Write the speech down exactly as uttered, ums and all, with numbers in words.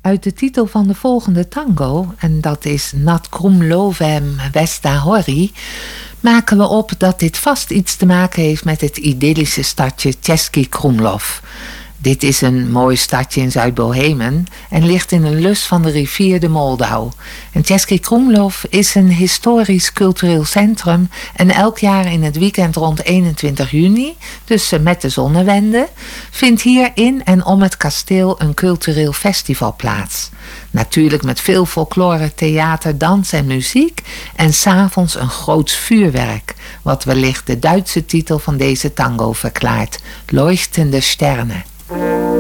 Uit de titel van de volgende tango, en dat is Nad Krumlovem Vesta Hory, maken we op dat dit vast iets te maken heeft met het idyllische stadje Český Krumlov. Dit is een mooi stadje in Zuid-Bohemen en ligt in een lus van de rivier de Moldau. En Český Krumlov is een historisch-cultureel centrum en elk jaar in het weekend rond eenentwintig juni, dus met de zonnewende, vindt hier in en om het kasteel een cultureel festival plaats. Natuurlijk met veel folklore, theater, dans en muziek en 's avonds een groots vuurwerk, wat wellicht de Duitse titel van deze tango verklaart, Leuchtende Sterne.